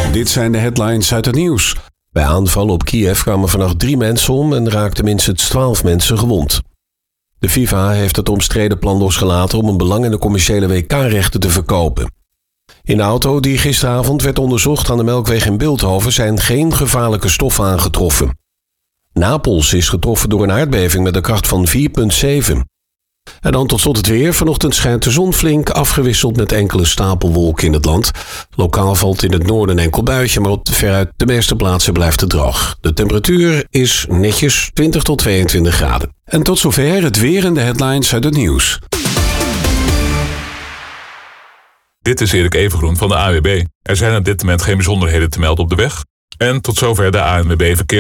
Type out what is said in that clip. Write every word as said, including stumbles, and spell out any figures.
Dit zijn de headlines uit het nieuws. Bij aanvallen op Kiev kwamen vannacht drie mensen om en raakten minstens twaalf mensen gewond. De FIFA heeft het omstreden plan losgelaten om een belang in de commerciële W K-rechten te verkopen. In de auto die gisteravond werd onderzocht aan de Melkweg in Bilthoven zijn geen gevaarlijke stoffen aangetroffen. Napels is getroffen door een aardbeving met een kracht van vier komma zeven. En dan tot slot het weer. Vanochtend schijnt de zon flink, afgewisseld met enkele stapelwolken in het land. Lokaal valt in het noorden een enkel buitje, maar op veruit de meeste plaatsen blijft het droog. De temperatuur is netjes twintig tot tweeëntwintig graden. En tot zover het weer en de headlines uit het nieuws. Dit is Erik Evengroen van de A N W B. Er zijn op dit moment geen bijzonderheden te melden op de weg. En tot zover de A N W B verkeer.